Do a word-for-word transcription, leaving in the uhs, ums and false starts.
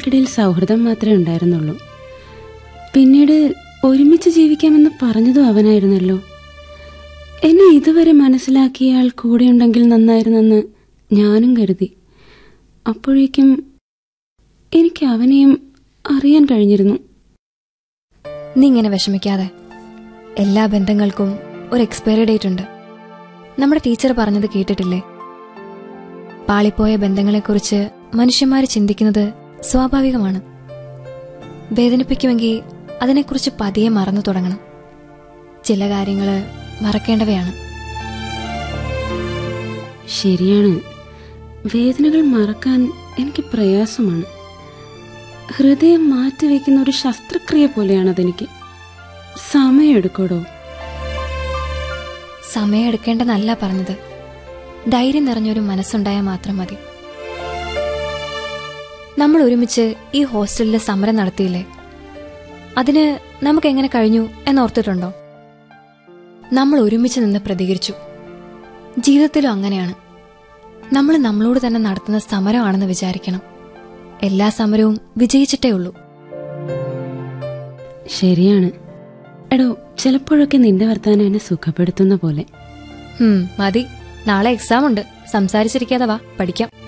ഞങ്ങൾക്കിടയിൽ സൗഹൃദം മാത്രമേ ഉണ്ടായിരുന്നുള്ളൂ. പിന്നീട് ഒരുമിച്ച് ജീവിക്കാമെന്ന് പറഞ്ഞതും അവനായിരുന്നല്ലോ. എന്നെ ഇതുവരെ മനസ്സിലാക്കിയ ആൾ കൂടെയുണ്ടെങ്കിൽ നന്നായിരുന്നെന്ന് ഞാനും കരുതി. അപ്പോഴേക്കും എനിക്ക് അവനെയും അറിയാൻ കഴിഞ്ഞിരുന്നു. നീ ഇങ്ങനെ വിഷമിക്കാതെ. എല്ലാ ബന്ധങ്ങൾക്കും ഒരു എക്സ്പയറി ഡേറ്റ് ഉണ്ട്. നമ്മുടെ ടീച്ചർ പറഞ്ഞത് കേട്ടിട്ടില്ലേ? പാളിപ്പോയ ബന്ധങ്ങളെക്കുറിച്ച് മനുഷ്യന്മാർ ചിന്തിക്കുന്നത് സ്വാഭാവികമാണ്. വേദനിപ്പിക്കുമെങ്കിൽ അതിനെക്കുറിച്ച് പതിയെ മറന്നു തുടങ്ങണം. ചില കാര്യങ്ങള് മറക്കേണ്ടവയാണ്. ശരിയാണ്, വേദനകൾ മറക്കാൻ എനിക്ക് പ്രയാസമാണ്. ഹൃദയം മാറ്റിവെക്കുന്ന ഒരു ശസ്ത്രക്രിയ പോലെയാണതെനിക്ക്. സമയമെടുക്കോടോ? സമയമെടുക്കേണ്ടെന്നല്ല പറഞ്ഞത്. ധൈര്യം നിറഞ്ഞൊരു മനസ്സുണ്ടായാൽ മാത്രം മതി. നമ്മൾ ഒരുമിച്ച് ഈ ഹോസ്റ്റലിൽ സമരം നടത്തിയില്ലേ? അതിന് നമുക്ക് എങ്ങനെ കഴിഞ്ഞു എന്നോർത്തിട്ടുണ്ടോ? നമ്മൾ ഒരുമിച്ച് നിന്ന് പ്രതികരിച്ചു. ജീവിതത്തിലും അങ്ങനെയാണ്. നമ്മൾ നമ്മളോട് തന്നെ നടത്തുന്ന സമരമാണെന്ന് വിചാരിക്കണം. എല്ലാ സമരവും വിജയിച്ചിട്ടേ ഉള്ളൂ. ശരിയാണ്. എടോ, ചിലപ്പോഴൊക്കെ നിന്റെ വർത്താനം എന്നെ സുഖപ്പെടുത്തുന്ന പോലെ. മതി, നാളെ എക്സാം ഉണ്ട്. സംസാരിച്ചിരിക്കാതെ വാ, പഠിക്കാം.